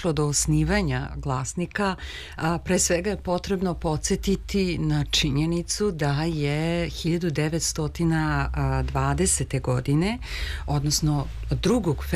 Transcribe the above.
došlo do osnivanja glasnika, pre svega je potrebno podsjetiti na činjenicu da je 1920. godine, odnosno 2.